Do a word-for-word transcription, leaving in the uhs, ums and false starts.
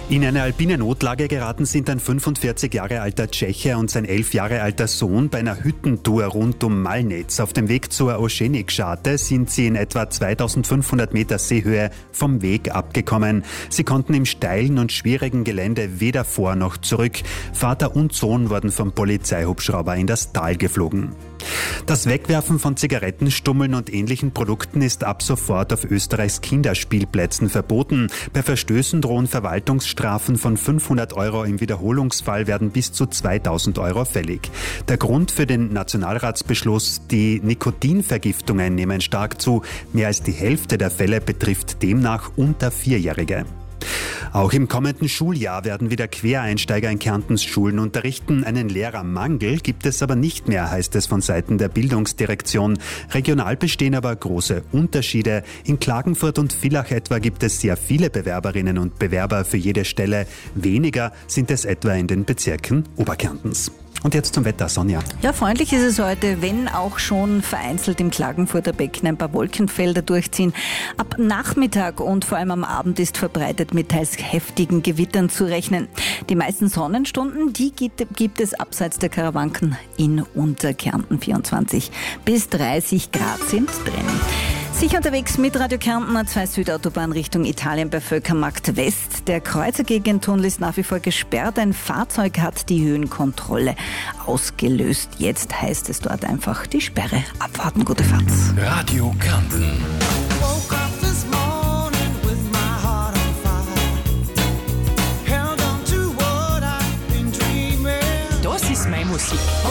In eine alpine Notlage geraten sind ein fünfundvierzig Jahre alter Tscheche und sein elf Jahre alter Sohn bei einer Hüttentour rund um Malnitz. Auf dem Weg zur Oschenigscharte sind sie in etwa zweitausendfünfhundert Meter Seehöhe vom Weg abgekommen. Sie konnten im steilen und schwierigen Gelände weder vor noch zurück. Vater und Sohn wurden vom Polizeihubschrauber in das Tal geflogen. Das Wegwerfen von Zigarettenstummeln und ähnlichen Produkten ist ab sofort auf Österreichs Kinderspielplätzen verboten. Bei Verstößen drohen Verwaltungsstrafen von fünfhundert Euro, im Wiederholungsfall werden bis zu zweitausend Euro fällig. Der Grund für den Nationalratsbeschluss: die Nikotinvergiftungen nehmen stark zu. Mehr als die Hälfte der Fälle betrifft demnach unter Vierjährige. Auch im kommenden Schuljahr werden wieder Quereinsteiger in Kärntens Schulen unterrichten. Einen Lehrermangel gibt es aber nicht mehr, heißt es von Seiten der Bildungsdirektion. Regional bestehen aber große Unterschiede. In Klagenfurt und Villach etwa gibt es sehr viele Bewerberinnen und Bewerber für jede Stelle. Weniger sind es etwa in den Bezirken Oberkärntens. Und jetzt zum Wetter, Sonja. Ja, freundlich ist es heute, wenn auch schon vereinzelt im Klagenfurter Becken ein paar Wolkenfelder durchziehen. Ab Nachmittag und vor allem am Abend ist verbreitet mit teils heftigen Gewittern zu rechnen. Die meisten Sonnenstunden, die gibt es abseits der Karawanken in Unterkärnten. vierundzwanzig bis dreißig Grad sind drin. Sicher unterwegs mit Radio Kärnten, A zwei Südautobahn Richtung Italien bei Völkermarkt West. Der Kreuzergegentunnel ist nach wie vor gesperrt. Ein Fahrzeug hat die Höhenkontrolle ausgelöst. Jetzt heißt es dort einfach die Sperre abwarten. Gute Fahrt. Radio Kärnten. Das ist meine Musik.